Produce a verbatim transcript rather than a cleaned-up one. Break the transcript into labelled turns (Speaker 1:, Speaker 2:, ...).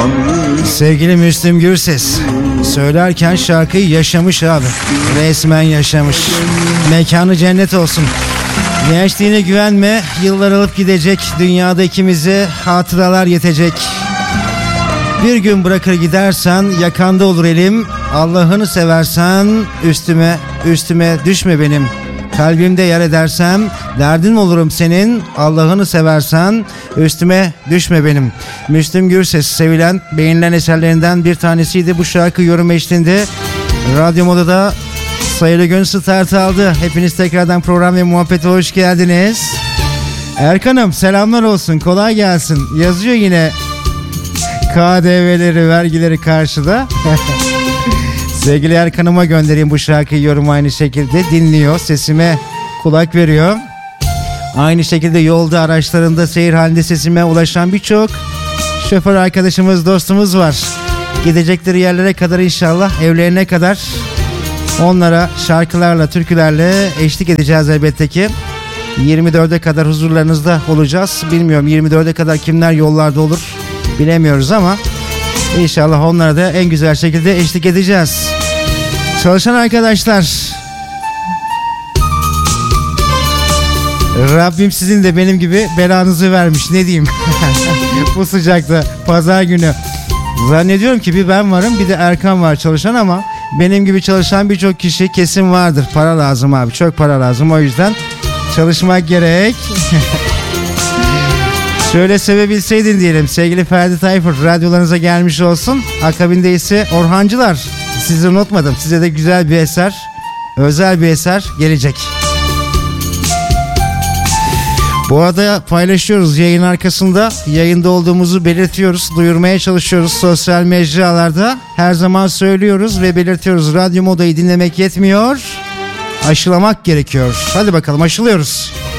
Speaker 1: Sevgili Müslüm Gürses söylerken şarkıyı yaşamış abi. Resmen yaşamış. Mekanı cennet olsun. Gençliğine güvenme, yıllar alıp gidecek. Dünyada ikimize hatıralar yetecek. Bir gün bırakır gidersen yakanda olur elim. Allah'ını seversen üstüme üstüme düşme benim. Kalbimde yer edersem derdin olurum senin. Allah'ını seversen üstüme düşme benim. Müslüm Gürses sevilen, beğenilen eserlerinden bir tanesiydi. Bu şarkı yorum eşliğinde Radyo Moda'da sayılı gün start aldı. Hepiniz tekrardan program ve muhabbete hoş geldiniz. Erkan'ım selamlar olsun, kolay gelsin. Yazıyor yine K D V'leri, vergileri karşıda. Sevgili Erkan'ıma göndereyim bu şarkıyı, yorum aynı şekilde dinliyor, sesime kulak veriyor. Aynı şekilde yolda, araçlarında seyir halinde sesime ulaşan birçok şoför arkadaşımız, dostumuz var. Gidecekleri yerlere kadar, inşallah evlerine kadar onlara şarkılarla, türkülerle eşlik edeceğiz elbette ki. yirmi dörde kadar huzurlarınızda olacağız. Bilmiyorum yirmi dörde kadar kimler yollarda olur bilemiyoruz ama İnşallah onlara da en güzel şekilde eşlik edeceğiz. Çalışan arkadaşlar, Rabbim sizin de benim gibi belanızı vermiş, ne diyeyim. Bu sıcakta pazar günü. Zannediyorum ki bir ben varım, bir de Erkan var çalışan, ama benim gibi çalışan birçok kişi kesin vardır. Para lazım abi, çok para lazım, o yüzden çalışmak gerek. Şöyle sevebilseydin diyelim sevgili Ferdi Tayfur, radyolarınıza gelmiş olsun. Akabinde ise Orhancılar, sizi unutmadım, size de güzel bir eser, özel bir eser gelecek. Bu arada paylaşıyoruz, yayın arkasında yayında olduğumuzu belirtiyoruz, duyurmaya çalışıyoruz sosyal mecralarda. Her zaman söylüyoruz ve belirtiyoruz, Radyo Moda'yı dinlemek yetmiyor, aşılamak gerekiyor. Hadi bakalım, aşılıyoruz.